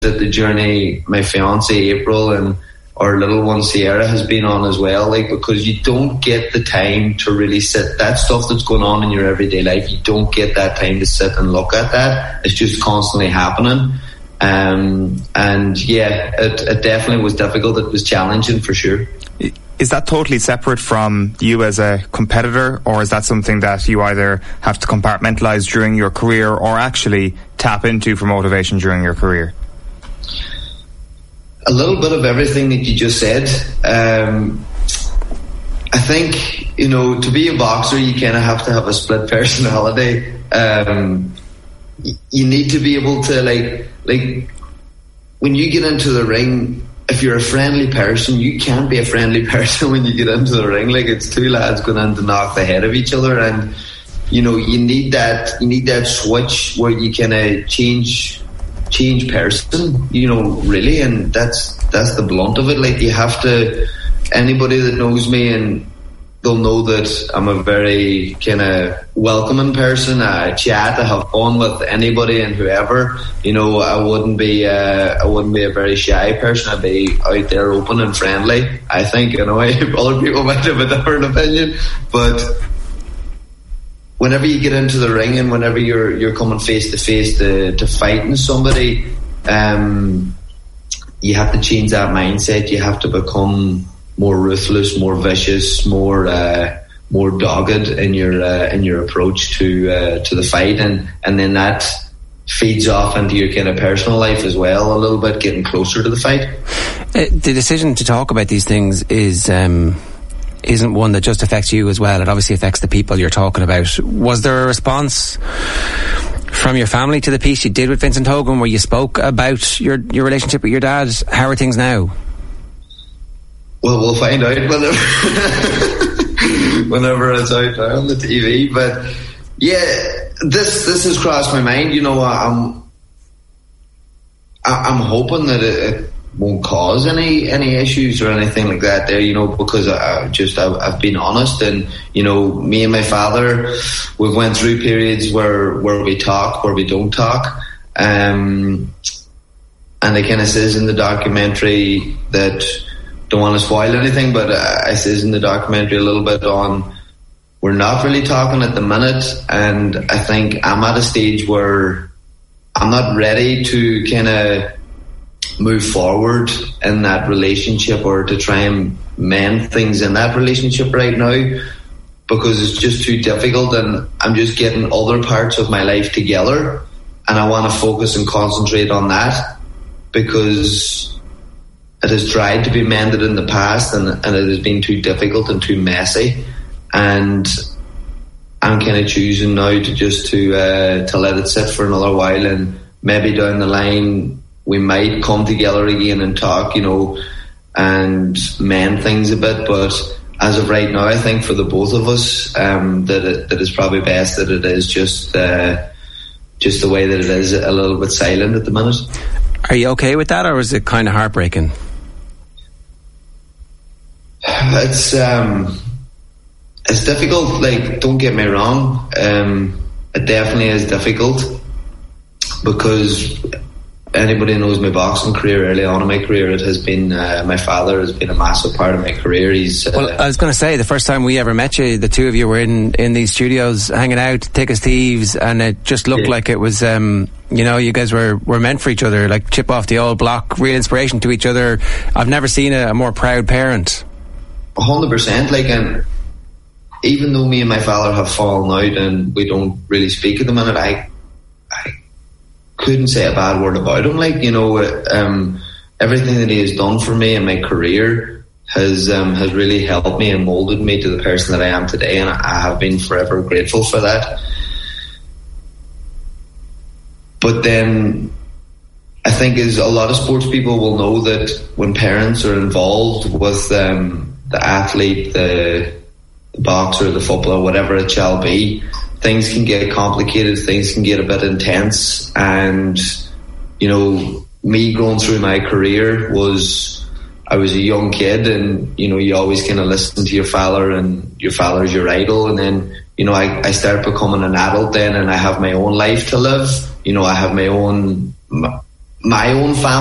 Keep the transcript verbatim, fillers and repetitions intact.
that the journey my fiance April and our little one Sierra has been on as well, like, because you don't get the time to really sit, that stuff that's going on in your everyday life, you don't get that time to sit and look at that. It's just constantly happening. Um, and yeah, it, it definitely was difficult. It was challenging for sure. Is that totally separate from you as a competitor, or is that something that you either have to compartmentalise during your career or actually tap into for motivation during your career? A little bit of everything that you just said. Um, I think, you know, to be a boxer, you kind of have to have a split personality. Um, you need to be able to, like, like when you get into the ring, if you're a friendly person, you can't be a friendly person when you get into the ring. Like, it's two lads going in to knock the head of each other, and you know, you need that, you need that switch where you kind of change, change person, you know, really, and that's that's the blunt of it. Like, you have to. Anybody that knows me, and they'll know that I'm a very kind of welcoming person. I chat, I have fun with anybody and whoever. You know, I wouldn't be, uh, I wouldn't be a very shy person. I'd be out there, open and friendly. I think, in a way, other people might have a different opinion, but whenever you get into the ring and whenever you're you're coming face to face to to fighting somebody, um, you have to change that mindset. You have to become more ruthless, more vicious, more uh, more dogged in your uh, in your approach to uh, to the fight, and and then that feeds off into your kind of personal life as well a little bit, getting closer to the fight. Uh, the decision to talk about these things is um, isn't one that just affects you as well. It obviously affects the people you're talking about. Was there a response from your family to the piece you did with Vincent Hogan, where you spoke about your your relationship with your dad? How are things now? Well, we'll find out whenever whenever it's out there on the T V. But yeah, this this has crossed my mind. You know, I'm I'm hoping that it, it won't cause any any issues or anything like that there. You know, because I just I've, I've been honest, and you know, me and my father, we've went through periods where where we talk, where we don't talk. Um, and it kind of says in the documentary that. Don't want to spoil anything, but uh, I says in the documentary a little bit on we're not really talking at the minute, and I think I'm at a stage where I'm not ready to kind of move forward in that relationship or to try and mend things in that relationship right now, because it's just too difficult, and I'm just getting other parts of my life together, and I want to focus and concentrate on that, because it has tried to be mended in the past, and, and it has been too difficult and too messy. And I'm kind of choosing now to just to uh, to let it sit for another while, and maybe down the line we might come together again and talk, you know, and mend things a bit. But as of right now, I think for the both of us, um, that it, that it's probably best that it is just uh, just the way that it is, a little bit silent at the minute. Are you okay with that, or is it kind of heartbreaking? It's um, it's difficult. Like, don't get me wrong. Um, it definitely is difficult, because anybody who knows my boxing career early on in my career, it has been uh, my father has been a massive part of my career. He's uh, well. I was going to say, the first time we ever met you, the two of you were in in these studios hanging out, thick as thieves, and it just looked yeah. like it was. Um, you know, you guys were, were meant for each other, like chip off the old block, real inspiration to each other. I've never seen a, a more proud parent. A hundred percent. Like, and even though me and my father have fallen out and we don't really speak at the minute, I, I couldn't say a bad word about him. Like, you know, um, everything that he has done for me in my career has um, has really helped me and molded me to the person that I am today, and I have been forever grateful for that. But then I think is a lot of sports people will know that when parents are involved with um, the athlete, the, the boxer, the footballer, whatever it shall be, things can get complicated, things can get a bit intense. And, you know, me going through my career was, I was a young kid, and, you know, you always kind of listen to your father, and your father's your idol. And then, you know, I, I start becoming an adult then, and I have my own life to live. You know, I have my own my own family